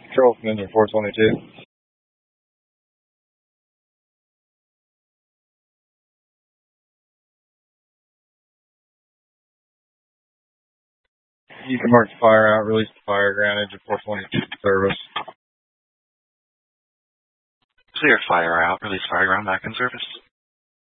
Control Commander 422. You can mark the fire out, release the fire, ground engine 422 service. Clear fire out, release fire ground back in service.